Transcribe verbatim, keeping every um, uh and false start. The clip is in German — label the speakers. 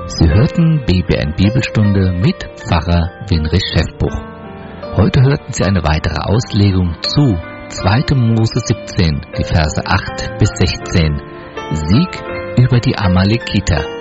Speaker 1: Sie hörten B B N Bibelstunde mit Pfarrer Winrich Schäffbuch. Heute hörten Sie eine weitere Auslegung zu zweiter Mose siebzehn, die Verse acht bis sechzehn. Sieg über die Amalekiter.